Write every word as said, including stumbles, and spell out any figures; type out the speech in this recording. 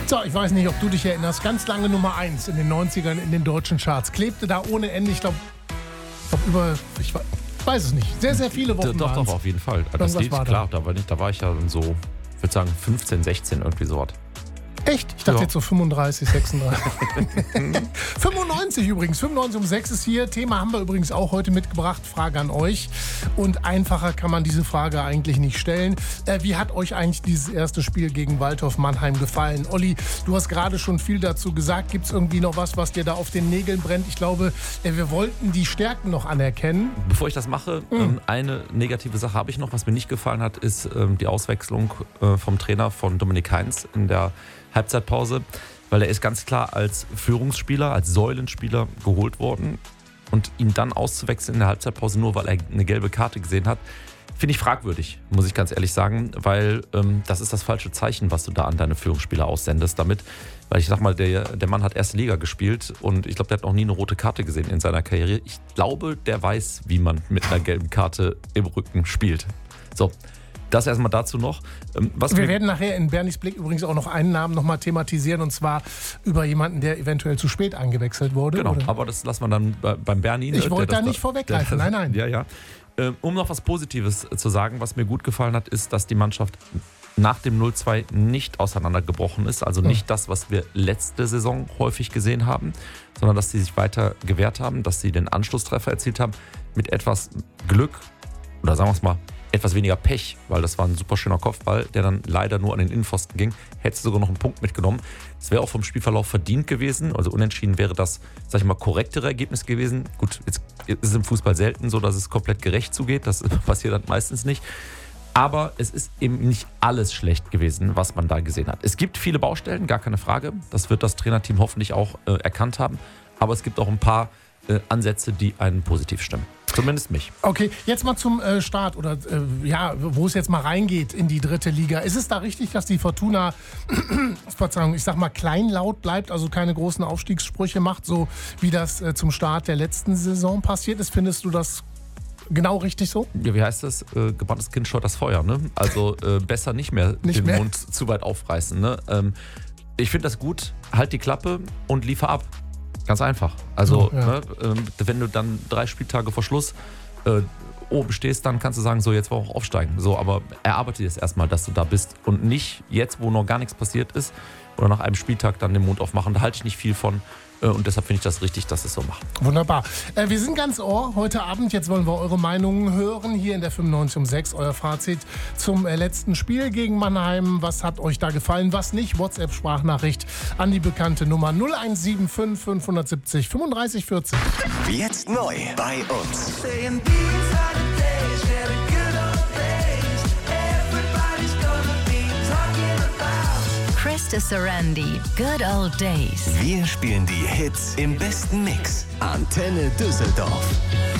So, ich weiß nicht, ob du dich erinnerst, ganz lange Nummer eins in den neunzigern in den deutschen Charts. Klebte da ohne Ende, ich glaube, ich glaub über, ich weiß es nicht, sehr, sehr viele Wochen. Doch, doch, auf jeden Fall. Das Lied, war klar, da war, nicht, da war ich ja so, ich würde sagen, fünfzehn, sechzehn irgendwie so was. Echt? Ich dachte Ja. jetzt so fünfunddreißig, sechsunddreißig. fünfundneunzig übrigens. fünfundneunzig um sechs ist hier. Thema haben wir übrigens auch heute mitgebracht. Frage an euch. Und einfacher kann man diese Frage eigentlich nicht stellen. Äh, wie hat euch eigentlich dieses erste Spiel gegen Waldhof Mannheim gefallen? Olli, du hast gerade schon viel dazu gesagt. Gibt es irgendwie noch was, was dir da auf den Nägeln brennt? Ich glaube, äh, wir wollten die Stärken noch anerkennen. Bevor ich das mache, Mhm. ähm, eine negative Sache habe ich noch, was mir nicht gefallen hat, ist ähm, die Auswechslung äh, vom Trainer von Dominik Heinz in der Halbzeitpause, weil er ist ganz klar als Führungsspieler, als Säulenspieler geholt worden und ihn dann auszuwechseln in der Halbzeitpause, nur weil er eine gelbe Karte gesehen hat, finde ich fragwürdig, muss ich ganz ehrlich sagen, weil ähm, das ist das falsche Zeichen, was du da an deine Führungsspieler aussendest damit, weil ich sag mal, der, der Mann hat erste Liga gespielt und ich glaube, der hat noch nie eine rote Karte gesehen in seiner Karriere. Ich glaube, der weiß, wie man mit einer gelben Karte im Rücken spielt. So. Das erstmal dazu noch. Was wir wir werden nachher in Bernis Blick übrigens auch noch einen Namen nochmal thematisieren, und zwar über jemanden, der eventuell zu spät eingewechselt wurde. Genau, oder? aber das lassen wir dann bei, beim Bernie. Ich wollte da nicht da, vorweggreifen, der, nein, nein. Ja, ja. Um noch was Positives zu sagen, was mir gut gefallen hat, ist, dass die Mannschaft nach dem null zwei nicht auseinandergebrochen ist. Also nicht das, was wir letzte Saison häufig gesehen haben, sondern dass sie sich weiter gewehrt haben, dass sie den Anschlusstreffer erzielt haben mit etwas Glück oder sagen wir es mal, etwas weniger Pech, weil das war ein super schöner Kopfball, der dann leider nur an den Innenpfosten ging. Hätte sogar noch einen Punkt mitgenommen. Das wäre auch vom Spielverlauf verdient gewesen. Also unentschieden wäre das, sag ich mal, korrektere Ergebnis gewesen. Gut, jetzt ist es im Fußball selten so, dass es komplett gerecht zugeht. Das passiert dann meistens nicht. Aber es ist eben nicht alles schlecht gewesen, was man da gesehen hat. Es gibt viele Baustellen, gar keine Frage. Das wird das Trainerteam hoffentlich auch äh, erkannt haben. Aber es gibt auch ein paar äh, Ansätze, die einen positiv stimmen. Zumindest mich. Okay, jetzt mal zum äh, Start oder äh, ja, wo es jetzt mal reingeht in die dritte Liga. Ist es da richtig, dass die Fortuna, Verzeihung, ich sag mal kleinlaut bleibt, also keine großen Aufstiegssprüche macht, so wie das äh, zum Start der letzten Saison passiert ist? Findest du das genau richtig so? Ja, wie heißt das? Äh, gebranntes Kind scheut das Feuer, ne? Also äh, besser nicht mehr Nicht den mehr? Mund zu weit aufreißen, ne? Ähm, ich finde das gut, halt die Klappe und liefer ab. Ganz einfach. Also, Ja. ne, ähm, wenn du dann drei Spieltage vor Schluss äh, oben stehst, dann kannst du sagen, so, jetzt wollen wir auch aufsteigen. So, aber erarbeite dir das erstmal, dass du da bist und nicht jetzt, wo noch gar nichts passiert ist oder nach einem Spieltag dann den Mund aufmachen. Da halte ich nicht viel von. Und deshalb finde ich das richtig, dass es so macht. Wunderbar. Äh, wir sind ganz ohr heute Abend. Jetzt wollen wir eure Meinungen hören. Hier in der fünfundneunzig um sechs. Euer Fazit zum äh, letzten Spiel gegen Mannheim. Was hat euch da gefallen? Was nicht? WhatsApp-Sprachnachricht an die bekannte Nummer null eins sieben fünf fünf sieben null fünfunddreißig vierzig. Jetzt neu bei uns. Krista Sarandi, Good Old Days. Wir spielen die Hits im besten Mix. Antenne Düsseldorf.